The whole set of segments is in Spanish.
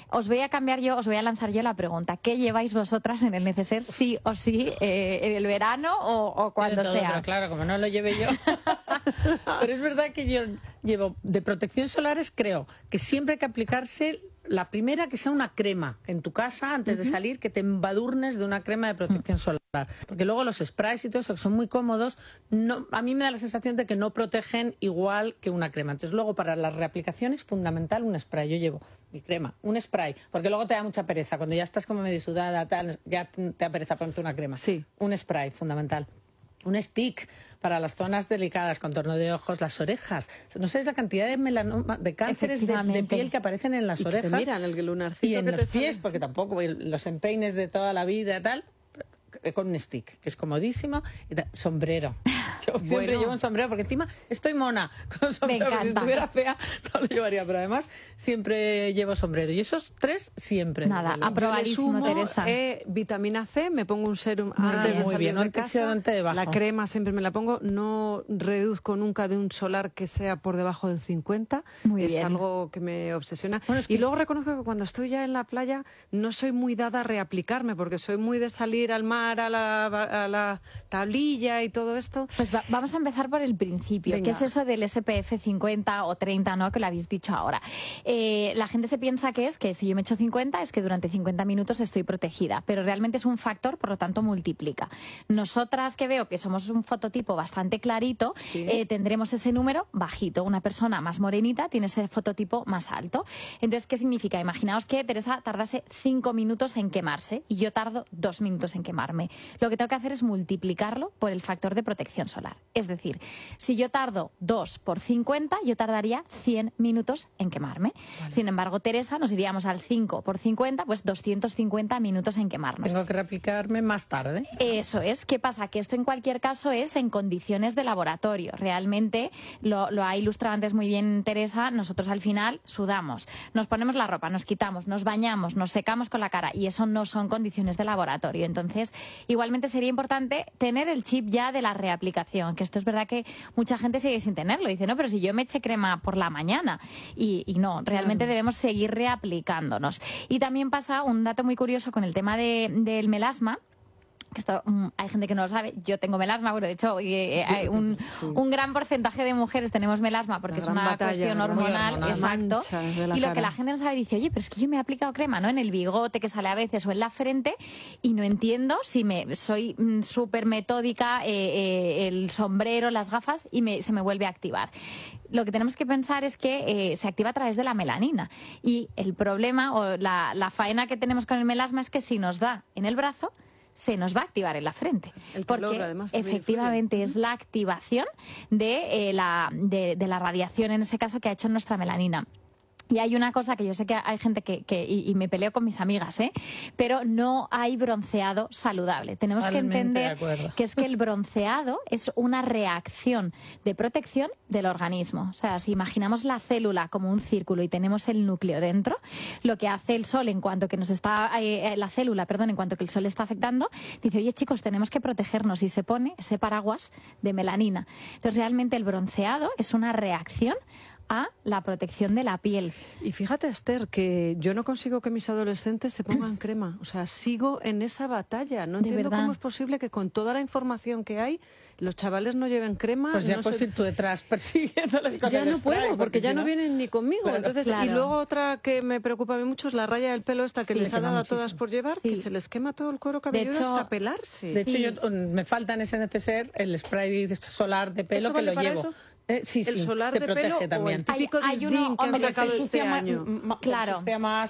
os voy a lanzar yo la pregunta. ¿Qué lleváis vosotras en el neceser, sí o sí, en el verano o cuando todo, sea? Pero claro, como no lo lleve yo. Pero es verdad que yo llevo de protección solares, creo que siempre hay que aplicarse la primera, que sea una crema en tu casa antes de salir, que te embadurnes de una crema de protección solar. Porque luego los sprays y todo eso, que son muy cómodos, a mí me da la sensación de que no protegen igual que una crema. Entonces luego para las reaplicaciones, fundamental un spray. Yo llevo mi crema, un spray, porque luego te da mucha pereza. Cuando ya estás como medio sudada, tal, ya te da pereza ponerte una crema. Sí. Un spray, fundamental. Un stick para las zonas delicadas, contorno de ojos, las orejas. No sabéis la cantidad de melanoma, de cánceres de piel que aparecen en las orejas. Mira, en el lunarcito y en que los te pies, sale. porque tampoco, los empeines de toda la vida, tal, con un stick, que es comodísimo. Y sombrero. Yo siempre llevo un sombrero, porque encima estoy mona con sombrero. Me encanta. Si estuviera fea, no lo llevaría, pero además siempre llevo sombrero. Y esos tres siempre. Nada, desde luego. aprobadísimo, Yo le sumo, Teresa. Vitamina C, me pongo un serum Muy antes bien. de Muy salir bien, un de casa. antioxidante debajo. La crema siempre me la pongo. No reduzco nunca de un solar que sea por debajo del 50. Muy es bien. algo que me obsesiona. Bueno, es que- Y luego reconozco que cuando estoy ya en la playa no soy muy dada a reaplicarme, porque soy muy de salir al mar, a la tablilla y todo esto. Pues vamos a empezar por el principio. Venga. ¿Qué es eso del SPF 50 o 30, ¿no? Que lo habéis dicho ahora. La gente se piensa que si yo me echo 50 es que durante 50 minutos estoy protegida, pero realmente es un factor, por lo tanto multiplica. Nosotras, que veo que somos un fototipo bastante clarito, Sí. tendremos ese número bajito. Una persona más morenita tiene ese fototipo más alto. Entonces, ¿qué significa? Imaginaos que Teresa tardase 5 minutos en quemarse y yo tardo 2 minutos en quemarme. Lo que tengo que hacer es multiplicarlo por el factor de protección solar. Es decir, si yo tardo 2 por 50, yo tardaría 100 minutos en quemarme. Vale. Sin embargo, Teresa, nos iríamos al 5 por 50, pues 250 minutos en quemarnos. Tengo que reaplicarme más tarde. Eso es. ¿Qué pasa? Que esto en cualquier caso es en condiciones de laboratorio. Realmente lo ha ilustrado antes muy bien Teresa. Nosotros al final sudamos, nos ponemos la ropa, nos quitamos, nos bañamos, nos secamos con la cara y eso no son condiciones de laboratorio. Entonces, igualmente sería importante tener el chip ya de la reaplicación, que esto es verdad que mucha gente sigue sin tenerlo. Dice, no, pero si yo me eché crema por la mañana. Y no, realmente debemos seguir reaplicándonos. Y también pasa un dato muy curioso con el tema del melasma. Que esto hay gente que no lo sabe. Yo tengo melasma, bueno, de hecho hay un gran porcentaje de mujeres tenemos melasma porque es una cuestión hormonal, exacto. Y lo que la gente no sabe dice, oye, pero es que yo me he aplicado crema, ¿no? En el bigote que sale a veces o en la frente y no entiendo si soy súper metódica, el sombrero, las gafas y se me vuelve a activar. Lo que tenemos que pensar es que se activa a través de la melanina y el problema o la faena que tenemos con el melasma es que si nos da en el brazo se nos va a activar en la frente. El porque calor, además, efectivamente es la activación de la radiación, en ese caso, que ha hecho nuestra melanina. Y hay una cosa que yo sé que hay gente y me peleo con mis amigas, pero no hay bronceado saludable. Tenemos que entender que es que el bronceado es una reacción de protección del organismo. O sea, si imaginamos la célula como un círculo y tenemos el núcleo dentro, lo que hace el sol en cuanto que la célula, en cuanto que el sol está afectando, dice, oye chicos, tenemos que protegernos y se pone ese paraguas de melanina. Entonces realmente el bronceado es una reacción a la protección de la piel. Y fíjate, Esther, que yo no consigo que mis adolescentes se pongan crema. O sea, sigo en esa batalla. No entiendo cómo es posible que con toda la información que hay, los chavales no lleven crema. Pues ya puedes ir tú detrás persiguiéndoles con ya el no puedo, porque ya no vienen ni conmigo. Pero, entonces, claro. Y luego otra que me preocupa a mí mucho es la raya del pelo esta que les ha dado a todas por llevar, que se les quema todo el cuero cabelludo hasta pelarse. De hecho, me falta en ese neceser el spray solar de pelo que lo llevo. Eso? Sí, el solar te de protege pelo también. O el típico hay uno, que han sacado este año. Claro,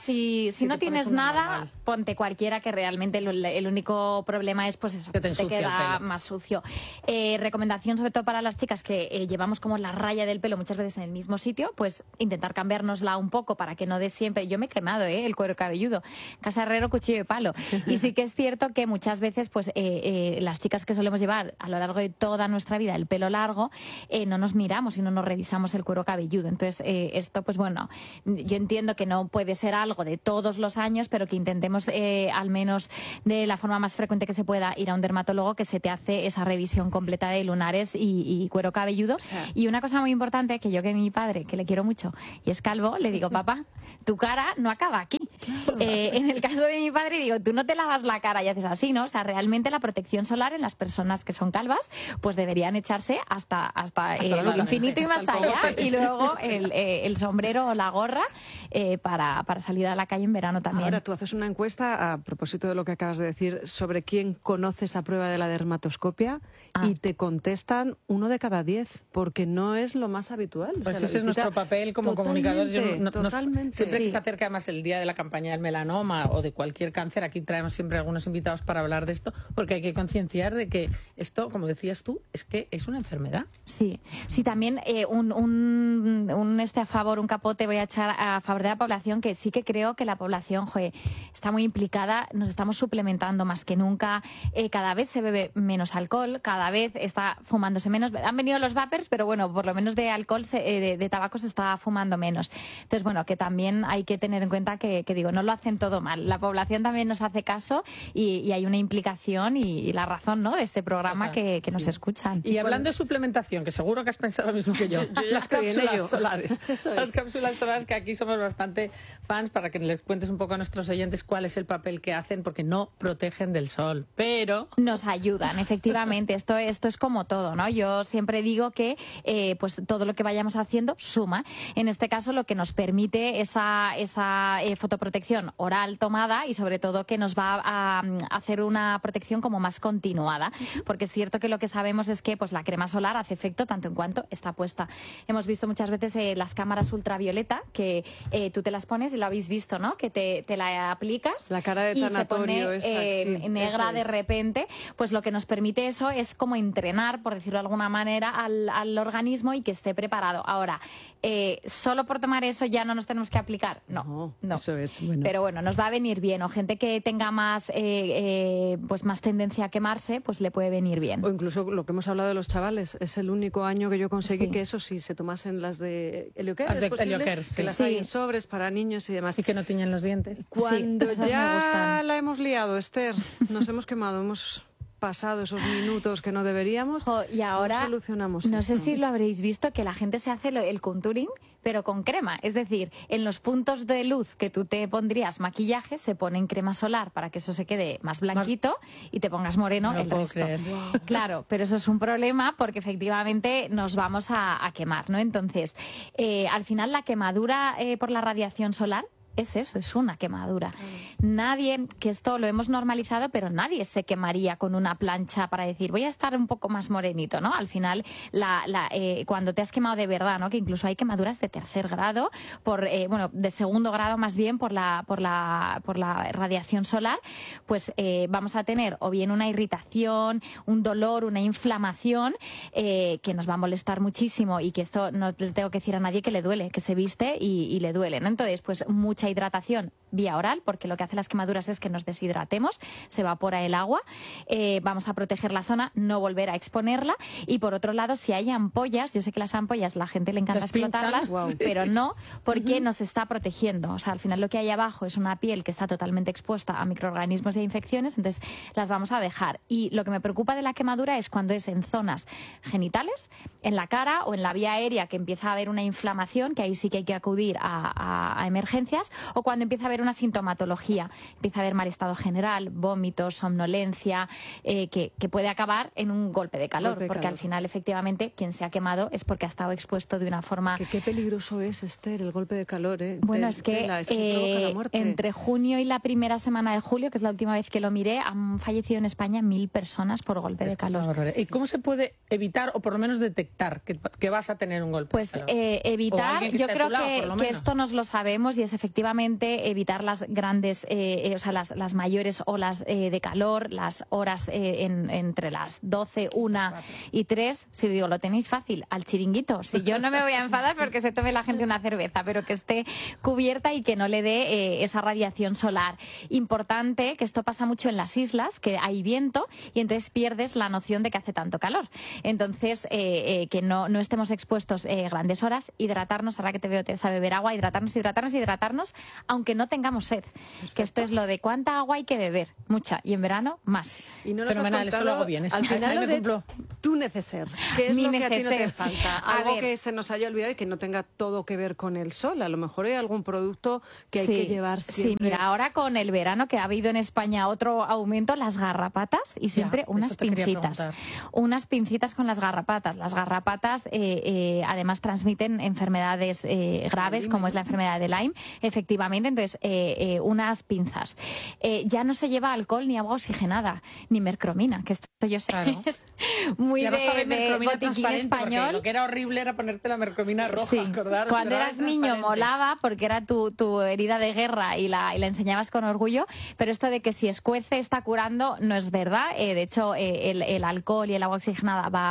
si no tienes nada, ponte cualquiera, que realmente el único problema es pues eso, que te queda más sucio. Recomendación sobre todo para las chicas que llevamos como la raya del pelo muchas veces en el mismo sitio, pues intentar cambiárnosla un poco para que no dé siempre. Yo me he quemado el cuero cabelludo, casa herrero, cuchillo de palo. Y sí que es cierto que muchas veces pues las chicas que solemos llevar a lo largo de toda nuestra vida el pelo largo, no nos miramos y no nos revisamos el cuero cabelludo. Entonces, esto, pues bueno, yo entiendo que no puede ser algo de todos los años, pero que intentemos, al menos de la forma más frecuente que se pueda, ir a un dermatólogo que se te hace esa revisión completa de lunares y cuero cabelludo. O sea, y una cosa muy importante, que mi padre, que le quiero mucho, y es calvo, le digo, papá, tu cara no acaba aquí. En el caso de mi padre, digo, tú no te lavas la cara y haces así, ¿no? O sea, realmente la protección solar en las personas que son calvas, pues deberían echarse hasta el infinito y más allá. Y luego el sombrero o la gorra para salir a la calle en verano también. Ahora, tú haces una encuesta, a propósito de lo que acabas de decir, sobre quién conoce esa prueba de la dermatoscopia, y te contestan 1 de cada 10, porque no es lo más habitual. Pues ese es nuestro papel como comunicadores. Totalmente. Siempre que se acerca además el día de la campaña del melanoma o de cualquier cáncer, aquí traemos siempre algunos invitados para hablar de esto, porque hay que concienciar de que esto, como decías tú, es que es una enfermedad. Sí, también a favor, un capote voy a echar a favor de la población, que sí que creo que la población está muy implicada, nos estamos suplementando más que nunca, cada vez se bebe menos alcohol, cada vez está fumándose menos. Han venido los vapers, pero bueno, por lo menos de alcohol, de tabaco se está fumando menos. Entonces, bueno, que también hay que tener en cuenta que digo, no lo hacen todo mal. La población también nos hace caso y hay una implicación y la razón, ¿no?, de este programa que nos escuchan. Y hablando de suplementación, que seguro que has pensado lo mismo que yo, las cápsulas solares. Las cápsulas solares, que aquí somos bastante fans, para que les cuentes un poco a nuestros oyentes cuál es el papel que hacen, porque no protegen del sol, pero nos ayudan, efectivamente. Esto es como todo, ¿no? Yo siempre digo que pues todo lo que vayamos haciendo suma. En este caso, lo que nos permite esa fotoprotección oral tomada, y sobre todo que nos va a hacer una protección como más continuada, porque es cierto que lo que sabemos es que pues la crema solar hace efecto tanto en cuanto está puesta. Hemos visto muchas veces las cámaras ultravioleta, que tú te las pones, y lo habéis visto, ¿no?, que te la aplicas, la cara de y tanatorio se pone negra de repente. Pues lo que nos permite eso es como entrenar, por decirlo de alguna manera, al organismo, y que esté preparado. Ahora, solo por tomar eso ya no nos tenemos que aplicar. No. Eso es, bueno. Pero bueno, nos va a venir bien. O gente que tenga más tendencia a quemarse, pues le puede venir bien. O incluso lo que hemos hablado de los chavales. Es el único año que yo conseguí que eso sí, se tomasen las de Helioker. Las de Helioker, que las hay en sobres para niños y demás. Y que no tiñen los dientes. Cuando ya la hemos liado, Esther, nos hemos quemado, hemos pasado esos minutos que no deberíamos, y ahora solucionamos no esto. sé si lo habréis visto, que la gente se hace el contouring, pero con crema. Es decir, en los puntos de luz que tú te pondrías maquillaje, se ponen crema solar para que eso se quede más blanquito y te pongas moreno el resto. Wow. Claro, pero eso es un problema, porque efectivamente nos vamos a quemar, ¿no? Entonces, al final la quemadura por la radiación solar es eso, es una quemadura. Nadie, que esto lo hemos normalizado, pero nadie se quemaría con una plancha para decir, voy a estar un poco más morenito, ¿no? Al final, cuando te has quemado de verdad, ¿no?, que incluso hay quemaduras de 3er grado, de 2º grado más bien, por la radiación solar, pues vamos a tener o bien una irritación, un dolor, una inflamación, que nos va a molestar muchísimo, y que esto no le tengo que decir a nadie que le duele, que se viste y le duele, ¿no? Entonces, pues mucha hidratación vía oral, porque lo que hace las quemaduras es que nos deshidratemos, se evapora el agua, vamos a proteger la zona, no volver a exponerla. Y por otro lado, si hay ampollas, yo sé que las ampollas la gente le encanta explotarlas, pero no, porque nos está protegiendo. O sea, al final lo que hay abajo es una piel que está totalmente expuesta a microorganismos y a infecciones, entonces las vamos a dejar. Y lo que me preocupa de la quemadura es cuando es en zonas genitales, en la cara o en la vía aérea, que empieza a haber una inflamación, que ahí sí que hay que acudir a emergencias, o cuando empieza a haber una sintomatología, empieza a haber mal estado general, vómitos, somnolencia, que puede acabar en un golpe de calor, porque al final, efectivamente, quien se ha quemado es porque ha estado expuesto de una forma... Qué peligroso es, Esther, el golpe de calor, ¿eh? Bueno, es que provoca la muerte. Entre junio y la primera semana de julio, que es la última vez que lo miré, han fallecido en España 1.000 personas por golpe de calor. ¿Y cómo se puede evitar, o por lo menos detectar, que vas a tener un golpe de calor? Pues evitar, yo creo que esto nos lo sabemos, y es efectivamente evitar las grandes, las mayores olas de calor, las horas entre las 12, 1 y 3. Si digo, lo tenéis fácil, al chiringuito. Si yo no me voy a enfadar porque se tome la gente una cerveza, pero que esté cubierta y que no le dé esa radiación solar. Importante, que esto pasa mucho en las islas, que hay viento y entonces pierdes la noción de que hace tanto calor. Entonces, que no estemos expuestos grandes horas, hidratarnos, ahora que te veo te a beber agua, hidratarnos, aunque no tengamos sed. Perfecto. Que esto es lo de cuánta agua hay que beber, mucha, y en verano más. Y no Fenomenal, eso lo hago bien. Al final Tu neceser. ¿Qué es Mi lo que a ti no te neceser. falta? A Algo ver. que se nos haya olvidado y que no tenga todo que ver con el sol. A lo mejor hay algún producto que hay que llevar siempre. Sí, mira, ahora con el verano que ha habido en España otro aumento, las garrapatas y siempre unas eso te quería pincitas. preguntar. Unas pincitas con las garrapatas. Las garrapatas además transmiten enfermedades graves como es la enfermedad de Lyme, efectivamente. Entonces, unas pinzas. Ya no se lleva alcohol ni agua oxigenada, ni mercromina, que esto yo sé Claro. es muy Ya vas a ver de mercromina botiquín transparente, porque español. lo que era horrible era ponerte la mercromina roja, Sí, acordaros, cuando pero ahora eras es niño transparente. molaba porque era tu herida de guerra y la enseñabas con orgullo, pero esto de que si escuece está curando no es verdad. De hecho, el alcohol y el agua oxigenada va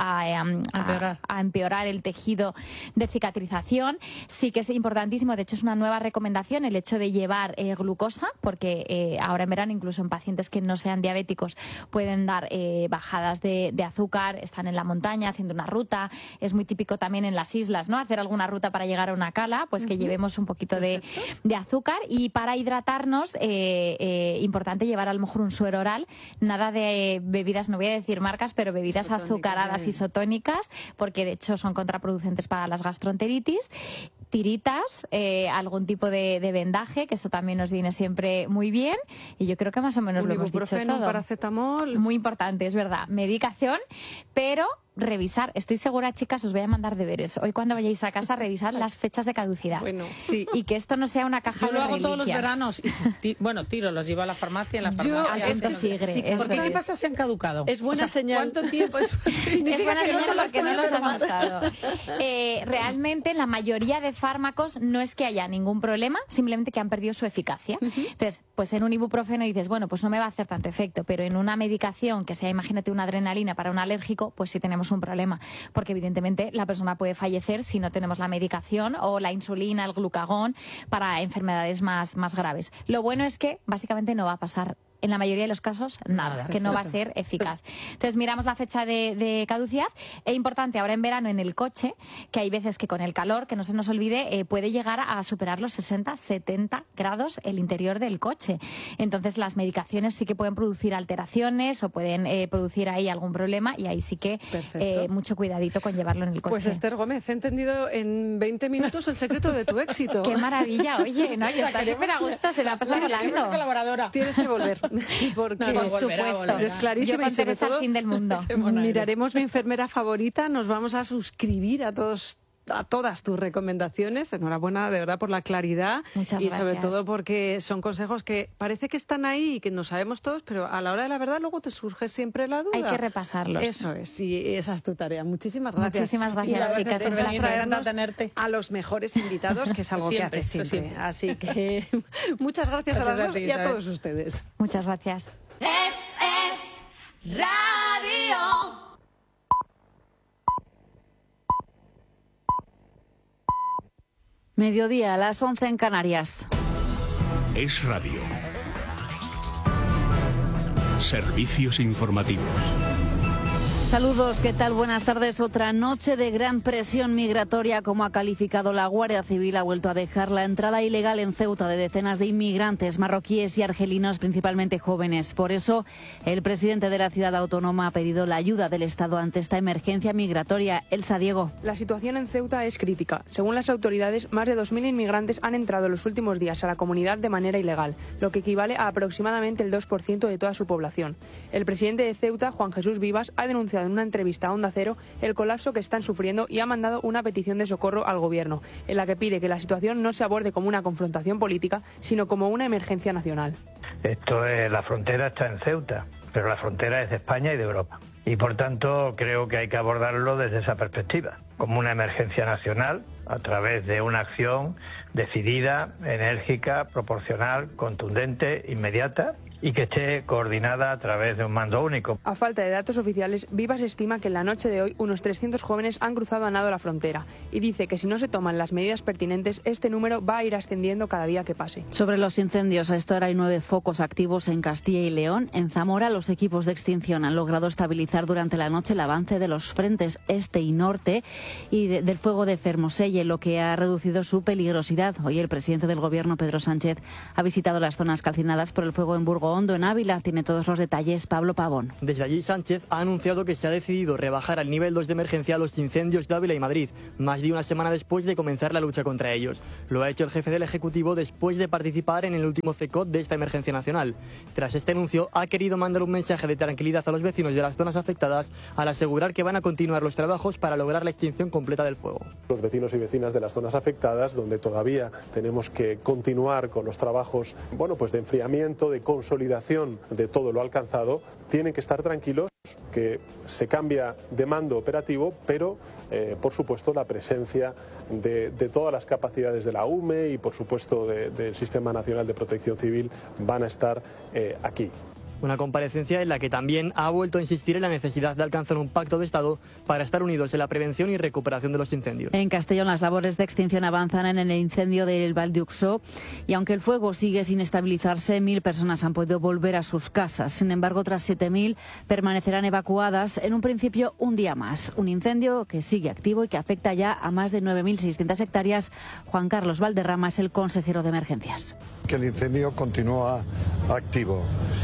a empeorar el tejido de cicatrización. Sí que es importantísimo, de hecho es una nueva recomendación el hecho de llevar glucosa, porque ahora en verano incluso en pacientes que no sean diabéticos pueden dar bajadas de azúcar, están en la montaña haciendo una ruta. Es muy típico también en las islas, ¿no? Hacer alguna ruta para llegar a una cala, pues que llevemos un poquito de azúcar. Y para hidratarnos, importante llevar a lo mejor un suero oral, nada de bebidas, no voy a decir marcas, pero bebidas Isotónicas, azucaradas, isotónicas, porque de hecho son contraproducentes para las gastroenteritis. Tiritas, algún tipo de vendaje, que esto también nos viene siempre muy bien. Y yo creo que más o menos Un lo hemos dicho ibuprofeno, un todo. paracetamol. Muy importante, es verdad. Medicación, pero revisar. Estoy segura, chicas, os voy a mandar deberes. Hoy cuando vayáis a casa, revisar las fechas de caducidad. Bueno, sí. Y que esto no sea una caja Yo de lo hago todos los reliquias. veranos. Bueno, tiro, los llevo a la farmacia, en la Yo farmacia. al punto antes- sigre, Sí, eso ¿por qué? ¿Qué es. pasa si han caducado? Es buena señal. ¿Cuánto tiempo? Es buena que no señal te los porque no puedes los has tomar. usado. Realmente la mayoría de fármacos no es que haya ningún problema, simplemente que han perdido su eficacia. Entonces, pues en un ibuprofeno dices, bueno, pues no me va a hacer tanto efecto, pero en una medicación que sea, imagínate, una adrenalina para un alérgico, pues sí tenemos un problema, porque evidentemente la persona puede fallecer si no tenemos la medicación o la insulina, el glucagón para enfermedades más graves. Lo bueno es que básicamente no va a pasar en la mayoría de los casos nada, que no va a ser eficaz. Entonces miramos la fecha de caducidad. Es importante ahora en verano en el coche, que hay veces que con el calor, que no se nos olvide, puede llegar a superar los 60, 70 grados el interior del coche. Entonces las medicaciones sí que pueden producir alteraciones o pueden producir ahí algún problema y ahí sí que mucho cuidadito con llevarlo en el coche. Pues Esther Gómez, he entendido en 20 minutos el secreto de tu éxito. ¡Qué maravilla! Oye, no, yo estoy súper a gusto, se me ha pasado volando. Colaboradora. Tienes que volver. Porque No, Por volverá, supuesto. volverá. es clarísimo. Yo con Y sobre Teresa al todo, fin del mundo. miraremos Mi Enfermera Favorita, nos vamos a suscribir a todas tus recomendaciones. Enhorabuena de verdad por la claridad. Muchas y sobre gracias. todo porque son consejos que parece que están ahí y que no sabemos todos, pero a la hora de la verdad luego te surge siempre la duda. Hay que repasarlos. Eso es, y esa es tu tarea. Muchísimas gracias. Muchísimas gracias, Y la verdad chicas, es que un estás placer. traernos tenerte. a los mejores invitados, que es algo Siempre, que haces eso siempre. siempre. Así que muchas gracias a Gracias las a dos ti, y a Isabel. todos ustedes. Muchas gracias. Es Radio. Mediodía, a las 11 en Canarias. Es Radio. Servicios informativos. Saludos, ¿qué tal? Buenas tardes. Otra noche de gran presión migratoria, como ha calificado la Guardia Civil, ha vuelto a dejar la entrada ilegal en Ceuta de decenas de inmigrantes marroquíes y argelinos, principalmente jóvenes. Por eso, el presidente de la ciudad autónoma ha pedido la ayuda del Estado ante esta emergencia migratoria. Elsa Diego. La situación en Ceuta es crítica. Según las autoridades, más de 2.000 inmigrantes han entrado en los últimos días a la comunidad de manera ilegal, lo que equivale a aproximadamente el 2% de toda su población. El presidente de Ceuta, Juan Jesús Vivas, ha denunciado en una entrevista a Onda Cero el colapso que están sufriendo y ha mandado una petición de socorro al gobierno, en la que pide que la situación no se aborde como una confrontación política, sino como una emergencia nacional. La frontera está en Ceuta, pero la frontera es de España y de Europa. Y por tanto creo que hay que abordarlo desde esa perspectiva, como una emergencia nacional, a través de una acción decidida, enérgica, proporcional, contundente, inmediata, y que esté coordinada a través de un mando único. A falta de datos oficiales, Vivas estima que en la noche de hoy unos 300 jóvenes han cruzado a nado la frontera y dice que si no se toman las medidas pertinentes, este número va a ir ascendiendo cada día que pase. Sobre los incendios, a esta hora hay 9 focos activos en Castilla y León. En Zamora, los equipos de extinción han logrado estabilizar durante la noche el avance de los frentes este y norte y del fuego de Fermoselle. en lo que ha reducido su peligrosidad. Hoy el presidente del Gobierno, Pedro Sánchez, ha visitado las zonas calcinadas por el fuego en Burgo Hondo, en Ávila. Tiene todos los detalles Pablo Pavón. Desde allí, Sánchez ha anunciado que se ha decidido rebajar al nivel 2 de emergencia los incendios de Ávila y Madrid, más de una semana después de comenzar la lucha contra ellos. Lo ha hecho el jefe del Ejecutivo después de participar en el último CECOT de esta emergencia nacional. Tras este anuncio, ha querido mandar un mensaje de tranquilidad a los vecinos de las zonas afectadas al asegurar que van a continuar los trabajos para lograr la extinción completa del fuego. Los vecinos y vecinas de las zonas afectadas, donde todavía tenemos que continuar con los trabajos, de enfriamiento, de consolidación de todo lo alcanzado, tienen que estar tranquilos que se cambia de mando operativo, pero por supuesto la presencia de todas las capacidades de la UME y por supuesto del Sistema Nacional de Protección Civil van a estar aquí. Una comparecencia en la que también ha vuelto a insistir en la necesidad de alcanzar un pacto de Estado para estar unidos en la prevención y recuperación de los incendios. En Castellón las labores de extinción avanzan en el incendio del Val d'Uxó y aunque el fuego sigue sin estabilizarse, 1.000 personas han podido volver a sus casas. Sin embargo, otras 7.000 permanecerán evacuadas en un principio un día más. Un incendio que sigue activo y que afecta ya a más de 9.600 hectáreas. Juan Carlos Valderrama es el consejero de emergencias. Que el incendio continúa activo.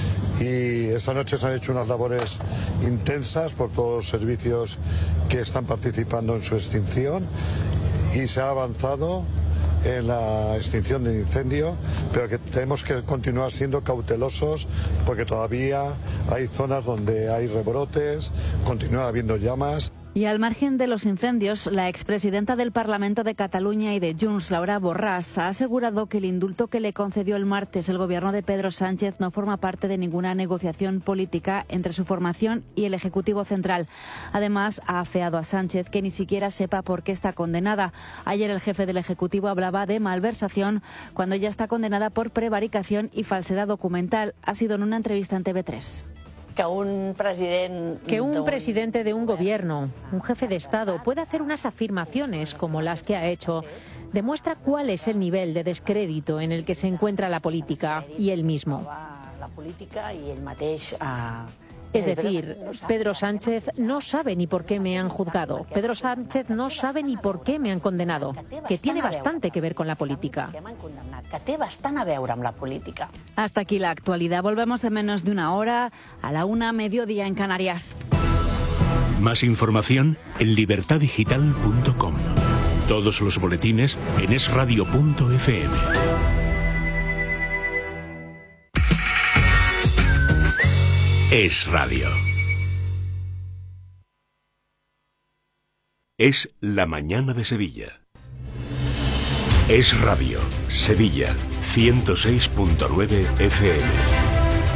Y esta noche se han hecho unas labores intensas por todos los servicios que están participando en su extinción y se ha avanzado en la extinción del incendio, pero que tenemos que continuar siendo cautelosos porque todavía hay zonas donde hay rebrotes, continúa habiendo llamas. Y al margen de los incendios, la expresidenta del Parlamento de Cataluña y de Junts, Laura Borràs, ha asegurado que el indulto que le concedió el martes el gobierno de Pedro Sánchez no forma parte de ninguna negociación política entre su formación y el Ejecutivo Central. Además, ha afeado a Sánchez que ni siquiera sepa por qué está condenada. Ayer el jefe del Ejecutivo hablaba de malversación cuando ella está condenada por prevaricación y falsedad documental. Ha sido en una entrevista en TV3. Que un presidente de un gobierno, un jefe de Estado, pueda hacer unas afirmaciones como las que ha hecho, demuestra cuál es el nivel de descrédito en el que se encuentra la política y él mismo. Es decir, Pedro Sánchez no sabe ni por qué me han juzgado. Pedro Sánchez no sabe ni por qué me han condenado, que tiene bastante que ver con la política. Hasta aquí la actualidad. Volvemos en menos de una hora, a la 1:00, mediodía en Canarias. Más información en libertadigital.com. Todos los boletines en esradio.fm. Es Radio. Es la mañana de Sevilla. Es Radio, Sevilla, 106.9 FM.